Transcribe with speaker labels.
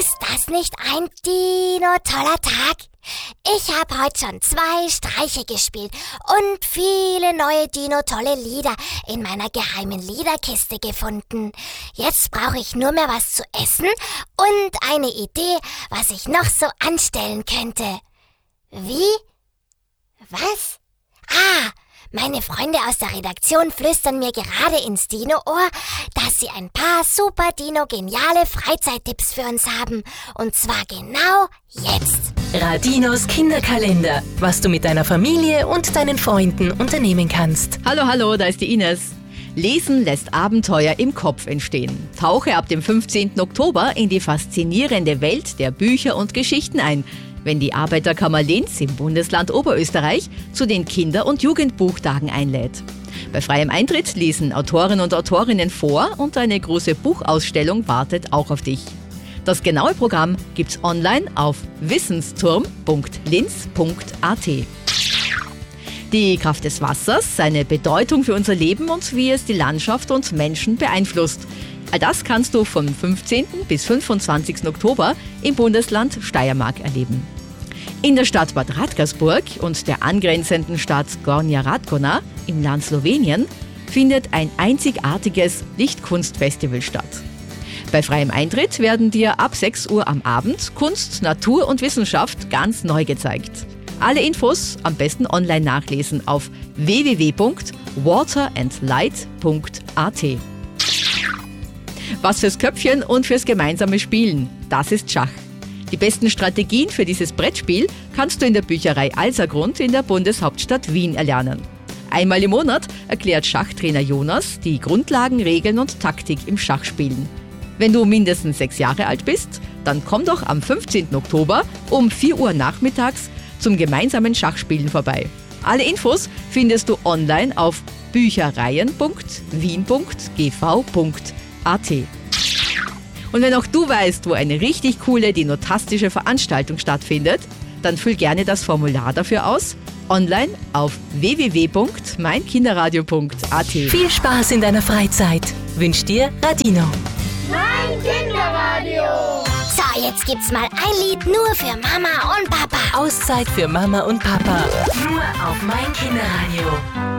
Speaker 1: Ist das nicht ein Dino-toller Tag? Ich habe heute schon 2 Streiche gespielt und viele neue Dino-tolle Lieder in meiner geheimen Liederkiste gefunden. Jetzt brauche ich nur mehr was zu essen und eine Idee, was ich noch so anstellen könnte. Wie? Was? Meine Freunde aus der Redaktion flüstern mir gerade ins Dino-Ohr, dass sie ein paar super Dino-geniale Freizeittipps für uns haben. Und zwar genau jetzt.
Speaker 2: Radinos Kinderkalender. Was du mit deiner Familie und deinen Freunden unternehmen kannst.
Speaker 3: Hallo, da ist die Ines. Lesen lässt Abenteuer im Kopf entstehen. Tauche ab dem 15. Oktober in die faszinierende Welt der Bücher und Geschichten ein, wenn die Arbeiterkammer Linz im Bundesland Oberösterreich zu den Kinder- und Jugendbuchtagen einlädt. Bei freiem Eintritt lesen Autoren und Autorinnen vor und eine große Buchausstellung wartet auch auf dich. Das genaue Programm gibt's online auf wissensturm.linz.at. Die Kraft des Wassers, seine Bedeutung für unser Leben und wie es die Landschaft und Menschen beeinflusst. All das kannst du vom 15. bis 25. Oktober im Bundesland Steiermark erleben. In der Stadt Bad Radkersburg und der angrenzenden Stadt Gornja Radgona im Land Slowenien findet ein einzigartiges Lichtkunstfestival statt. Bei freiem Eintritt werden dir ab 6 Uhr am Abend Kunst, Natur und Wissenschaft ganz neu gezeigt. Alle Infos am besten online nachlesen auf www.waterandlight.at. Was fürs Köpfchen und fürs gemeinsame Spielen, das ist Schach. Die besten Strategien für dieses Brettspiel kannst du in der Bücherei Alsergrund in der Bundeshauptstadt Wien erlernen. Einmal im Monat erklärt Schachtrainer Jonas die Grundlagen, Regeln und Taktik im Schachspielen. Wenn du mindestens 6 Jahre alt bist, dann komm doch am 15. Oktober um 4 Uhr nachmittags zum gemeinsamen Schachspielen vorbei. Alle Infos findest du online auf büchereien.wien.gv.at. Und wenn auch du weißt, wo eine richtig coole dinotastische Veranstaltung stattfindet, dann füll gerne das Formular dafür aus, online auf www.meinkinderradio.at.
Speaker 2: Viel Spaß in deiner Freizeit. Wünscht dir Radino.
Speaker 4: Mein Kinderradio.
Speaker 1: So, jetzt gibt's mal ein Lied nur für Mama und Papa.
Speaker 2: Auszeit für Mama und Papa. Nur auf Mein Kinderradio.